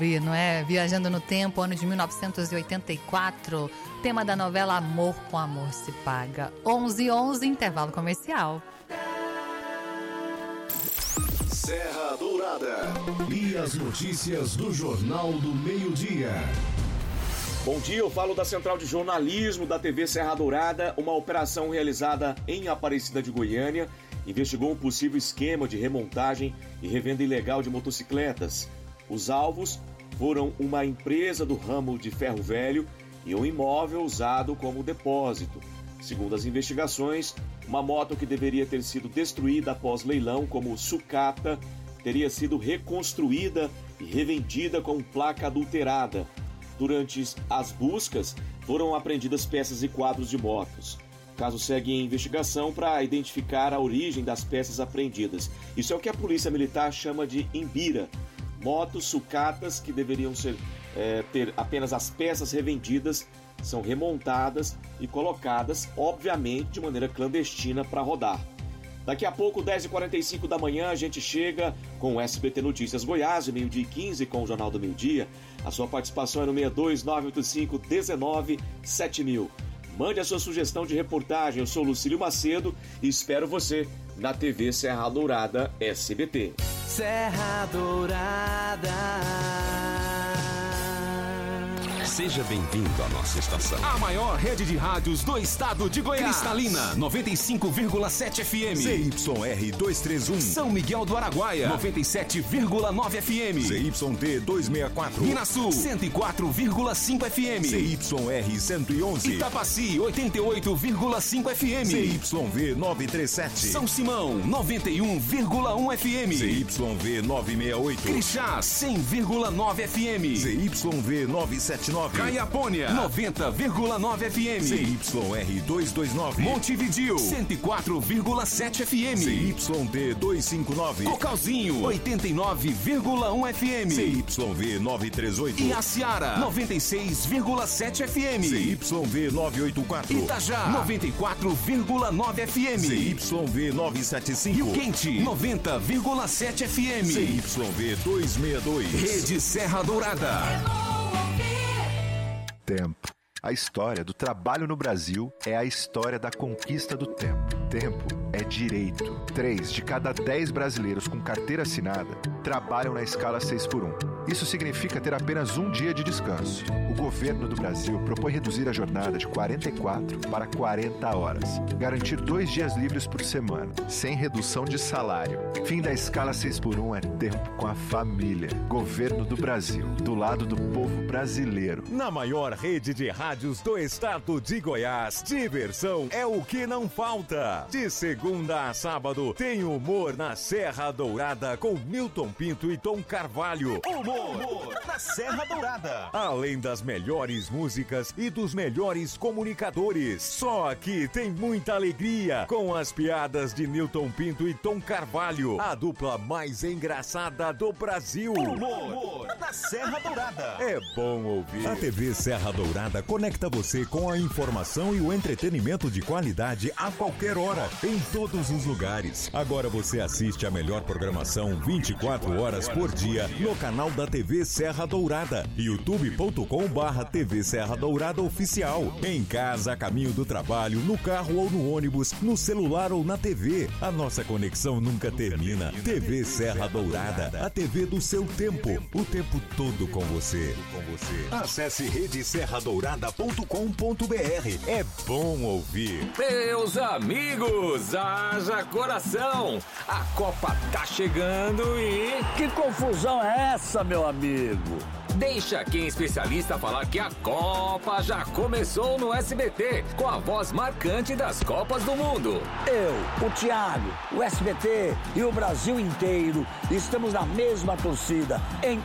ouvir, não é? Viajando no Tempo, ano de 1984. Tema da novela Amor com Amor se Paga. 11h11, intervalo comercial. Serra Dourada. E as notícias do Jornal do Meio-Dia. Bom dia, eu falo da Central de Jornalismo da TV Serra Dourada. Uma operação realizada em Aparecida de Goiânia investigou um possível esquema de remontagem e revenda ilegal de motocicletas. Os alvos foram uma empresa do ramo de ferro velho e um imóvel usado como depósito. Segundo as investigações, uma moto que deveria ter sido destruída após leilão como sucata teria sido reconstruída e revendida com placa adulterada. Durante as buscas, foram apreendidas peças e quadros de motos. O caso segue em investigação para identificar a origem das peças apreendidas. Isso é o que a Polícia Militar chama de imbira. Motos sucatas que deveriam ter apenas as peças revendidas são remontadas e colocadas, obviamente, de maneira clandestina para rodar. Daqui a pouco, 10h45 da manhã, a gente chega com o SBT Notícias Goiás, meio-dia e 15, com o Jornal do Meio-Dia. A sua participação é no 62985-197000. Mande a sua sugestão de reportagem. Eu sou Lucílio Macedo e espero você na TV Serra Dourada SBT. Serra Dourada. Seja bem-vindo à nossa estação. A maior rede de rádios do estado de Goiás. Cristalina, 95,7 FM. ZYR 231. São Miguel do Araguaia, 97,9 FM. ZYD 264. Minasul, 104,5 FM. ZYR 111. Itapaci, 88,5 FM. ZYV 937. São Simão, 91,1 FM. ZYV 968. Crixás, 100,9 FM. ZYV 979. Caiapônia, 90,9 FM. ZYR 229. Montevidil, 104,7 FM. ZYD 259. Cocalzinho, 89,1 FM. ZYV 938. E a Seara, 96,7 FM. ZYV 984. Itajá, 94,9 FM. ZYV 975. Rio Quente, 90,7 FM. ZYV 262. Rede Serra Dourada. Tempo. A história do trabalho no Brasil é a história da conquista do tempo. Tempo é direito. 3 de cada 10 brasileiros com carteira assinada trabalham na escala 6x1. Isso significa ter apenas um dia de descanso. O governo do Brasil propõe reduzir a jornada de 44 para 40 horas. Garantir 2 dias livres por semana, sem redução de salário. Fim da escala 6x1 é tempo com a família. Governo do Brasil, do lado do povo brasileiro. Na maior rede de rádios do estado de Goiás, diversão é o que não falta. De segunda a sábado, tem humor na Serra Dourada com Milton Pinto e Tom Carvalho. Humor na Serra Dourada. Além das melhores músicas e dos melhores comunicadores. Só aqui tem muita alegria com as piadas de Milton Pinto e Tom Carvalho. A dupla mais engraçada do Brasil. Humor na Serra Dourada. É bom ouvir. A TV Serra Dourada conecta você com a informação e o entretenimento de qualidade a qualquer hora, em todos os lugares. Agora você assiste a melhor programação 24 horas por dia no canal da TV Serra Dourada, youtube.com/TV Serra Dourada Oficial. Em casa, a caminho do trabalho, no carro ou no ônibus, no celular ou na TV. A nossa conexão nunca termina. TV Serra Dourada, a TV do seu tempo, o tempo todo com você. Acesse redeserradourada.com.br. É bom ouvir. Meus amigos, haja coração! A Copa tá chegando e... Que confusão é essa, meu amigo? Deixa quem é especialista falar que a Copa já começou no SBT, com a voz marcante das Copas do Mundo. Eu, o Thiago, o SBT e o Brasil inteiro estamos na mesma torcida, em